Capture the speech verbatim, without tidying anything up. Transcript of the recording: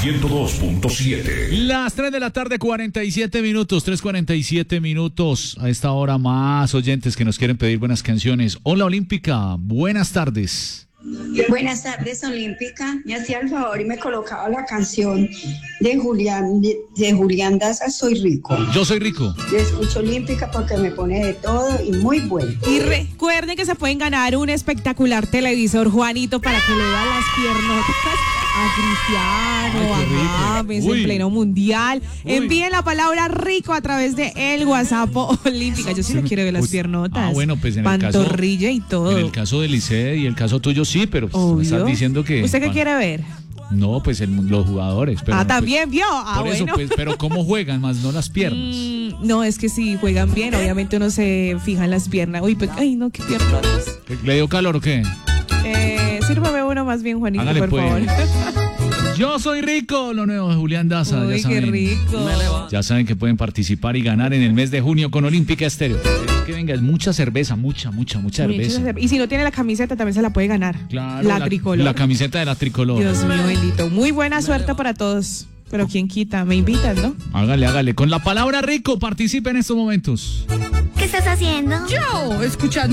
ciento dos punto siete. Las tres de la tarde, cuarenta y siete minutos, tres cuarenta y siete minutos. A esta hora más oyentes que nos quieren pedir buenas canciones. Hola Olímpica, buenas tardes. Buenas tardes, Olímpica. Me hacía el favor y me colocaba la canción de Julián de, de Julián Daza, Soy Rico. Yo soy rico. Yo escucho Olímpica porque me pone de todo y muy bueno. Y recuerden que se pueden ganar un espectacular televisor, Juanito, para que le vean las piernotas a Cristiano, a James en pleno mundial. Uy. Envíen la palabra rico a través de el WhatsApp Olímpica. Yo sí le quiero ver las piernotas. Ah, bueno, pues en pantorrilla el caso, y todo. En el caso de Lice y el caso tuyo sí, pero pues, me estás diciendo que... ¿Usted qué quiere ver? No, pues el, los jugadores. Pero ah, no, también pues, vio. Ah, por bueno. eso, pues, pero ¿cómo juegan? Más no las piernas. Mm, no, es que si juegan bien, obviamente uno se fija en las piernas. Uy, pues, ay, no, qué piernotas. ¿Le dio calor o qué? Eh, sírvame uno más bien, Juanito, Hágale, por pues. favor. Yo soy rico, lo nuevo de Julián Daza. Uy, ya saben, qué rico. Ya saben que pueden participar y ganar en el mes de junio con Olímpica Estéreo. Es que venga, es mucha cerveza, mucha, mucha, mucha cerveza. Y si no tiene la camiseta, también se la puede ganar. Claro, la, la tricolor. La camiseta de la tricolor. Dios mío bendito. Muy buena suerte para todos. Pero quién quita, me invitan, ¿no? Hágale, hágale. Con la palabra rico, participe en estos momentos. ¿Qué estás haciendo? Yo, escuchando